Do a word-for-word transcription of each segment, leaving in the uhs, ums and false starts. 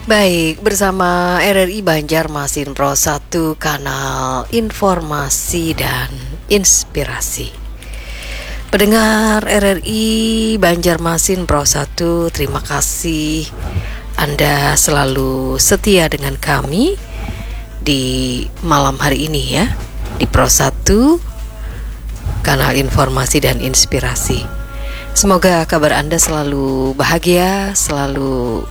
Baik, bersama R R I Banjarmasin Pro satu, kanal informasi dan inspirasi. Pendengar R R I Banjarmasin Pro satu, terima kasih Anda selalu setia dengan kami di malam hari ini ya, di Pro satu, kanal informasi dan inspirasi. Semoga kabar Anda selalu bahagia, selalu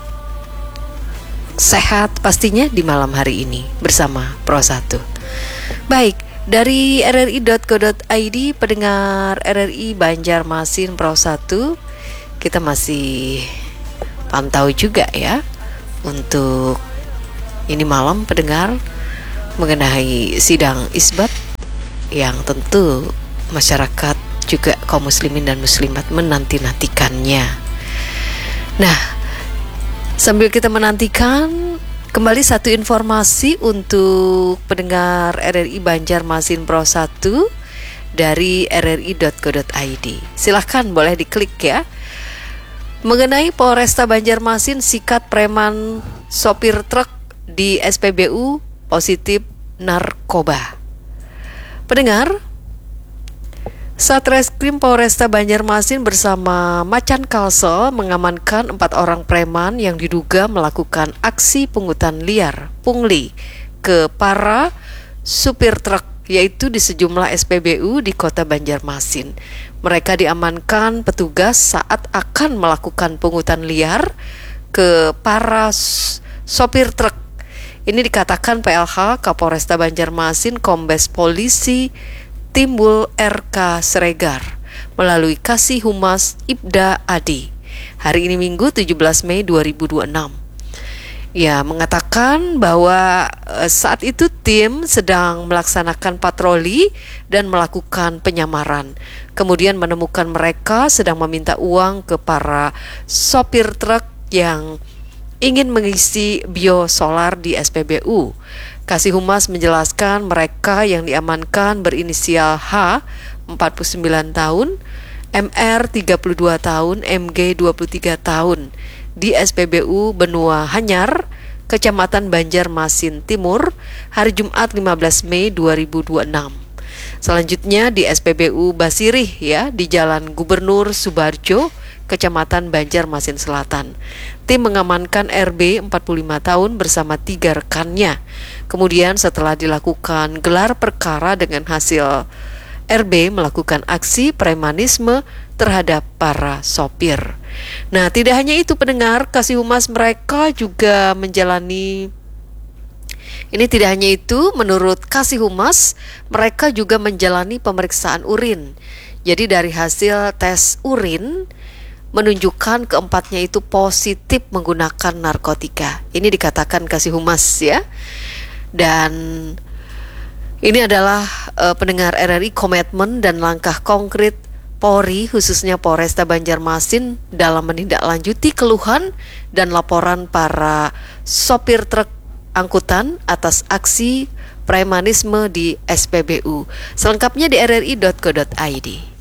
sehat pastinya di malam hari ini bersama Pro satu. Baik, dari r r i dot co dot i d, pendengar R R I Banjarmasin Pro satu, kita masih pantau juga ya untuk ini malam pendengar mengenai sidang isbat yang tentu masyarakat juga kaum muslimin dan muslimat menanti-nantikannya. Nah, sambil kita menantikan, kembali satu informasi untuk pendengar R R I Banjarmasin Pro satu dari r r i dot co dot i d. Silahkan boleh diklik ya. Mengenai Polresta Banjarmasin sikat preman sopir truk di S P B U positif narkoba. Pendengar, Satreskrim Polresta Banjarmasin bersama Macan Kalsel mengamankan empat orang preman yang diduga melakukan aksi pungutan liar pungli ke para supir truk, yaitu di sejumlah S P B U di kota Banjarmasin. Mereka diamankan petugas saat akan melakukan pungutan liar ke para sopir truk. Ini dikatakan P L H Kapolresta Banjarmasin Kombes Polisi Timbul R K Sregar melalui Kasih Humas Ibda Adi hari ini Minggu tujuh belas Mei dua ribu dua puluh enam. Ya, mengatakan bahwa e, saat itu tim sedang melaksanakan patroli dan melakukan penyamaran. Kemudian menemukan mereka sedang meminta uang ke para sopir truk yang ingin mengisi biosolar di S P B U. Kasih Humas menjelaskan mereka yang diamankan berinisial H, empat puluh sembilan tahun, M R tiga puluh dua tahun, M G dua puluh tiga tahun di S P B U Benua Hanyar, Kecamatan Banjarmasin Timur, hari Jumat lima belas Mei dua ribu dua puluh enam. Selanjutnya di S P B U Basirih ya, di Jalan Gubernur Subarjo, Kecamatan Banjarmasin Selatan. Tim mengamankan R B empat puluh lima tahun bersama tiga rekannya. Kemudian setelah dilakukan gelar perkara dengan hasil R B melakukan aksi premanisme terhadap para sopir. Nah, tidak hanya itu pendengar, Kasih Humas mereka juga menjalani Ini tidak hanya itu, menurut Kasih Humas, mereka juga menjalani pemeriksaan urin. Jadi dari hasil tes urin menunjukkan keempatnya itu positif menggunakan narkotika. Ini dikatakan Kasih Humas ya. Dan ini adalah uh, pendengar R R I komitmen dan langkah konkret Polri khususnya Polresta Banjarmasin dalam menindaklanjuti keluhan dan laporan para sopir truk angkutan atas aksi premanisme di S P B U. Selengkapnya di r r i dot co dot i d.